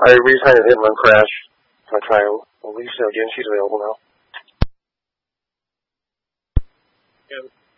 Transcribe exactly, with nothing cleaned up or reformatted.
I re-signed a hit and run crash. I'll try Alicia again. She's available now. Yeah.